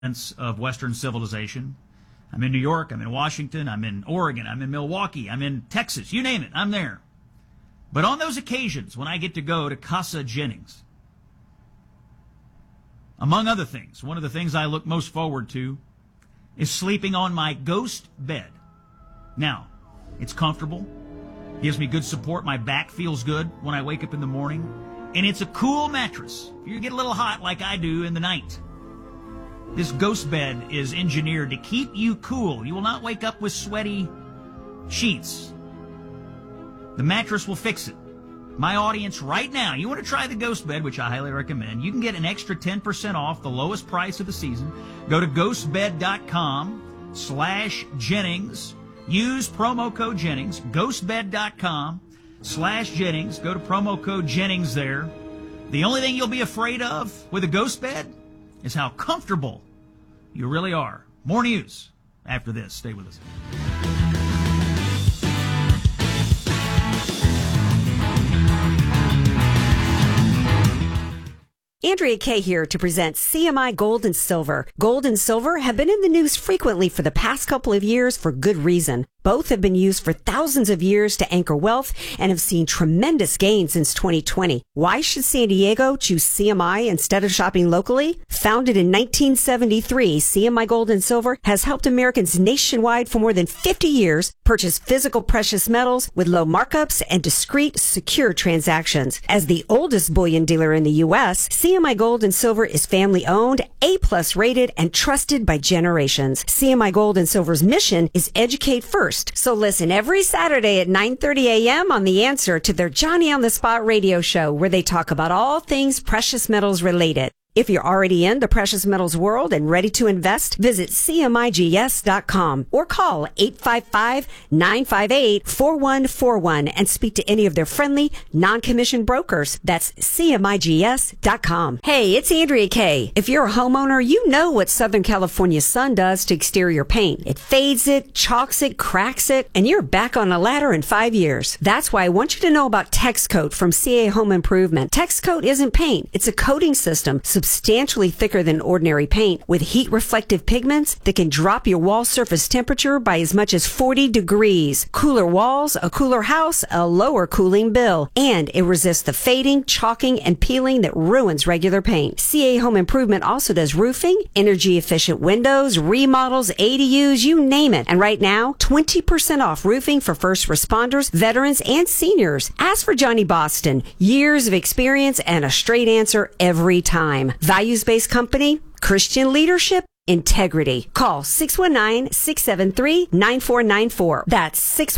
of Western civilization. I'm in New York, I'm in Washington, I'm in Oregon, I'm in Milwaukee, I'm in Texas, you name it, I'm there. But on those occasions when I get to go to Casa Jennings, among other things, one of the things I look most forward to is sleeping on my ghost bed. Now, it's comfortable, gives me good support, my back feels good when I wake up in the morning, and it's a cool mattress. You get a little hot like I do in the night. This ghost bed is engineered to keep you cool. You will not wake up with sweaty sheets. The mattress will fix it. My audience right now, you want to try the ghost bed, which I highly recommend. You can get an extra 10% off the lowest price of the season. Go to ghostbed.com/Jennings. Use promo code Jennings. Ghostbed.com/Jennings. Go to promo code Jennings there. The only thing you'll be afraid of with a ghost bed is how comfortable you really are. More news after this. Stay with us. Andrea Kay here to present CMI Gold and Silver. Gold and silver have been in the news frequently for the past couple of years for good reason. Both have been used for thousands of years to anchor wealth and have seen tremendous gains since 2020. Why should San Diego choose CMI instead of shopping locally? Founded in 1973, CMI Gold and Silver has helped Americans nationwide for more than 50 years purchase physical precious metals with low markups and discreet, secure transactions. As the oldest bullion dealer in the U.S., CMI Gold and Silver is family owned, A+ rated, and trusted by generations. CMI Gold and Silver's mission is educate first. So listen every Saturday at 9:30 a.m. on The Answer to their Johnny on the Spot radio show, where they talk about all things precious metals related. If you're already in the precious metals world and ready to invest, visit CMIGS.com or call 855-958-4141 and speak to any of their friendly, non-commissioned brokers. That's CMIGS.com. Hey, it's Andrea Kay. If you're a homeowner, you know what Southern California sun does to exterior paint. It fades it, chalks it, cracks it, and you're back on a ladder in 5 years. That's why I want you to know about TexCoat from CA Home Improvement. TexCoat isn't paint. It's a coating system substantially thicker than ordinary paint with heat-reflective pigments that can drop your wall surface temperature by as much as 40 degrees. Cooler walls, a cooler house, a lower cooling bill. And it resists the fading, chalking, and peeling that ruins regular paint. CA Home Improvement also does roofing, energy-efficient windows, remodels, ADUs, you name it. And right now, 20% off roofing for first responders, veterans, and seniors. Ask for Johnny Boston. Years of experience and a straight answer every time. Values-based company, Christian leadership, integrity. Call 619-673-9494. That's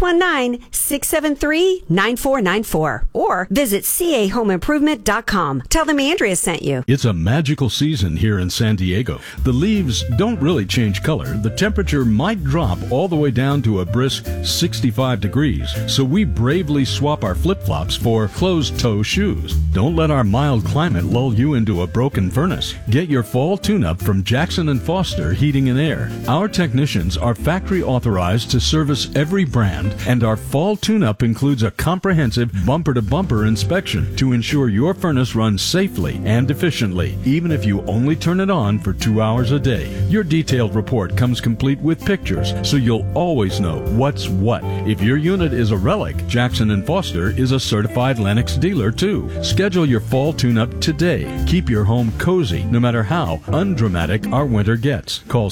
619-673-9494. Or visit CAHomeImprovement.com. Tell them Andrea sent you. It's a magical season here in San Diego. The leaves don't really change color. The temperature might drop all the way down to a brisk 65 degrees. So we bravely swap our flip-flops for closed-toe shoes. Don't let our mild climate lull you into a broken furnace. Get your fall tune-up from Jackson & Foster Heating and Air. Our technicians are factory authorized to service every brand, and our fall tune-up includes a comprehensive bumper-to-bumper inspection to ensure your furnace runs safely and efficiently, even if you only turn it on for 2 hours a day. Your detailed report comes complete with pictures, so you'll always know what's what. If your unit is a relic, Jackson & Foster is a certified Lennox dealer too. Schedule your fall tune-up today. Keep your home cozy, no matter how undramatic our winter gets. Call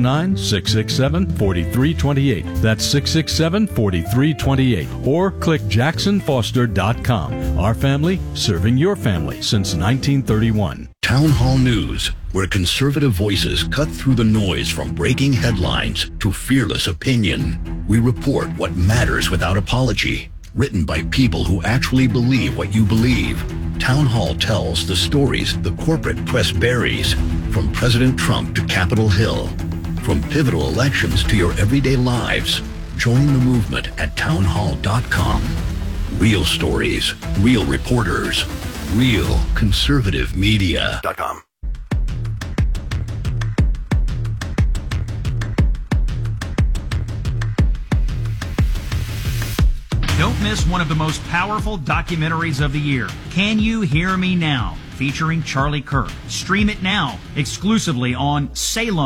619-667-4328. That's 667-4328. Or click JacksonFoster.com. Our family serving your family since 1931. Town Hall News, where conservative voices cut through the noise from breaking headlines to fearless opinion. We report what matters without apology. Written by people who actually believe what you believe. Town Hall tells the stories the corporate press buries, from President Trump to Capitol Hill, from pivotal elections to your everyday lives. Join the movement at townhall.com. Real stories, real reporters, real conservative media.com. Don't miss one of the most powerful documentaries of the year. Can You Hear Me Now? Featuring Charlie Kirk. Stream it now exclusively on Salem